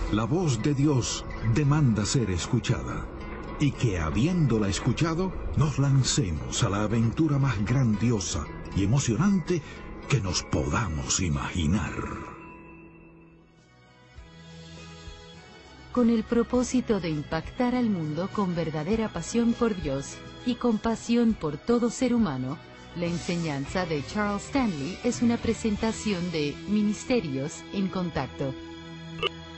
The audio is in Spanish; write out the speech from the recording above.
La voz de Dios demanda ser escuchada, y que habiéndola escuchado, nos lancemos a la aventura más grandiosa y emocionante que nos podamos imaginar. Con el propósito de impactar al mundo con verdadera pasión por Dios y compasión por todo ser humano, la enseñanza de Charles Stanley es una presentación de Ministerios en Contacto.